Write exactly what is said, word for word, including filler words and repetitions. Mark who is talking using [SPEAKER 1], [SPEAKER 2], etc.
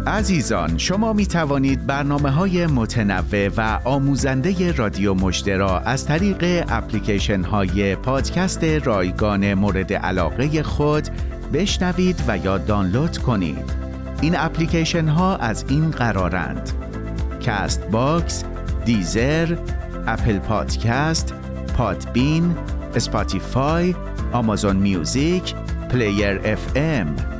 [SPEAKER 1] عزیزان، شما می توانید برنامه‌های متنوع و آموزنده رادیو مژده را از طریق اپلیکیشن‌های پادکست رایگان مورد علاقه خود بشنوید و یا دانلود کنید. این اپلیکیشن‌ها از این قرارند: کست باکس، دیزر، اپل پادکست، پادبین، اسپاتیفای، آمازون میوزیک، پلیر اف ام.